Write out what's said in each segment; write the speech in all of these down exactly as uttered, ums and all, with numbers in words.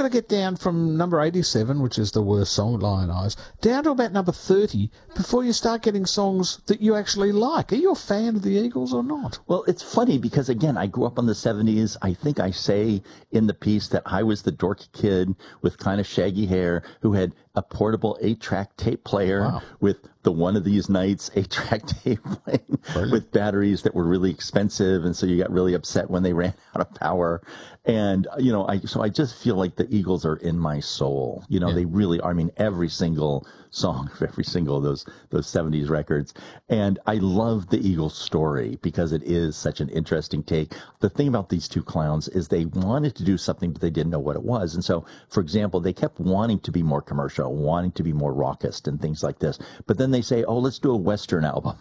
got to get down from number eighty-seven, which is the worst song, Lion Eyes, down to about number thirty before you start getting songs that you actually like. Are you a fan of the Eagles or not? Well, it's funny because, again, I grew up in the seventies. I think I say in the piece that I was the dorky kid with kind of shaggy hair who had a portable eight-track tape player Wow. with the One of These Nights eight-track tape playing Brilliant. with batteries that were really expensive, and so you got really upset when they ran out of power. And, you know, I so I just feel like the Eagles are in my soul. You know, Yeah. they really are. I mean, every single song of every single of those those seventies records. And I love the Eagles story because it is such an interesting take. The thing about these two clowns is they wanted to do something, but they didn't know what it was. And so, for example, they kept wanting to be more commercial, wanting to be more raucous and things like this. But then they say, oh, let's do a Western album.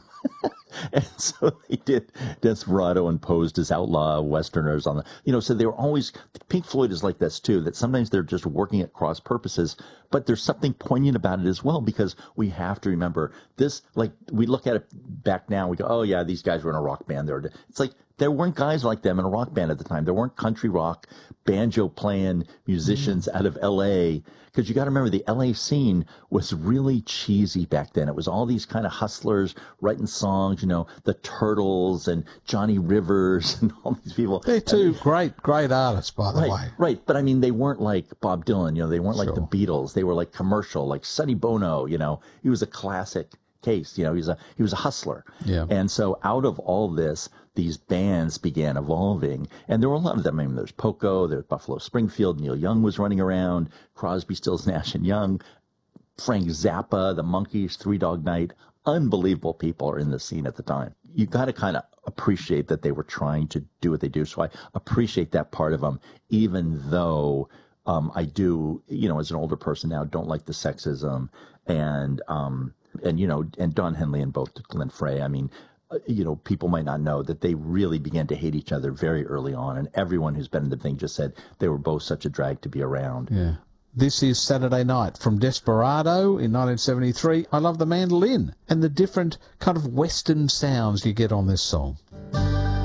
And so they did Desperado and posed as outlaw Westerners on the, you know, so they were always, Pink Floyd is like this too, that sometimes they're just working at cross purposes, but there's something poignant about it as well, because we have to remember this, like we look at it back now, we go, oh yeah, these guys were in a rock band. They were, it's like, there weren't guys like them in a rock band at the time. There weren't country rock, banjo playing musicians mm. out of L A. Because you got to remember, the L A scene was really cheesy back then. It was all these kind of hustlers writing songs, you know, the Turtles and Johnny Rivers and all these people. They're two I mean, great, great artists, by the right, way. Right, but I mean, they weren't like Bob Dylan, you know, they weren't Sure. like the Beatles. They were like commercial, like Sonny Bono, you know. He was a classic case, you know, he was a, he was a hustler. Yeah. And so out of all this, these bands began evolving, and there were a lot of them. I mean, there's Poco, there's Buffalo Springfield, Neil Young was running around, Crosby, Stills, Nash and Young, Frank Zappa, the Monkees, Three Dog Night. Unbelievable people are in the scene at the time. You got to kind of appreciate that they were trying to do what they do. So I appreciate that part of them, even though um, I do, you know, as an older person now, don't like the sexism and, um, and you know, and Don Henley and both Glenn Frey. I mean, you know, people might not know that they really began to hate each other very early on. And everyone who's been in the thing just said they were both such a drag to be around. Yeah. This is Saturday Night from Desperado in nineteen seventy-three. I love the mandolin and the different kind of Western sounds you get on this song.